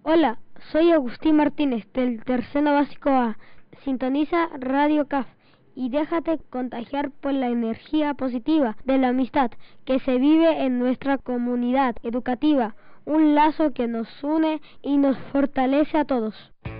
Hola, soy Agustín Martínez del Tercero Básico A. Sintoniza Radio CAF y déjate contagiar por la energía positiva de la amistad que se vive en nuestra comunidad educativa, un lazo que nos une y nos fortalece a todos.